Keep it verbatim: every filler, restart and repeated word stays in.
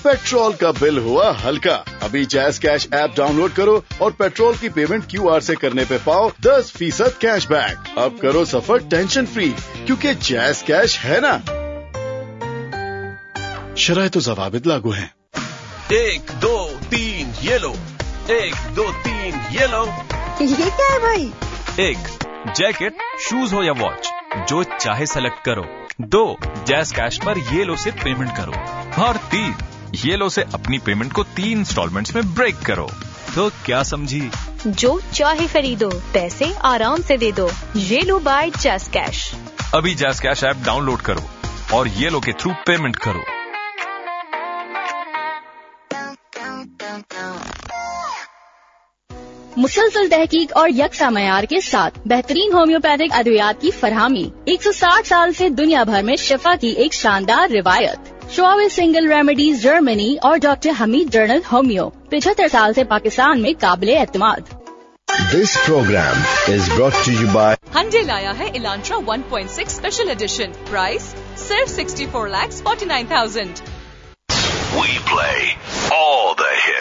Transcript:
Petrol का bill हुआ हल्का। अभी जैस कैश ऐप डाउनलोड करो और पेट्रोल की पेमेंट क्यू आर से करने पे पाओ दस फीसद कैश बैक। अब करो सफर टेंशन फ्री, क्योंकि जैस कैश है ना। शराइत तो ज़वाबित लागू हैं। एक दो तीन ये लो, एक दो तीन ये लो। ये क्या है भाई? एक जैकेट, शूज हो या वॉच, जो चाहे सेलेक्ट करो। दो जैस कैश पर ये लो से पेमेंट करो। और तीन ये लो से अपनी पेमेंट को तीन इंस्टॉलमेंट्स में ब्रेक करो। तो क्या समझी? जो चाहे खरीदो, पैसे आराम से दे दो। ये लो बाय जैस कैश। अभी जैस कैश ऐप डाउनलोड करो और ये लो के थ्रू पेमेंट करो। मुसलसल तहकीक और यकसा मयार के साथ बेहतरीन होम्योपैथिक अद्वियात की फरहमी। एक सौ साठ साल से दुनिया भर में शिफा की एक शानदार रिवायत। शोवे सिंगल रेमेडीज जर्मनी और डॉक्टर हमीद जर्नल होम्यो पिछहत्तर साल से पाकिस्तान में काबिले एतमाद। This program is brought to you by Hyundai लाया है Elantra one point six special edition. Price सिर्फ sixty four lakh forty nine thousand. We play all the hits.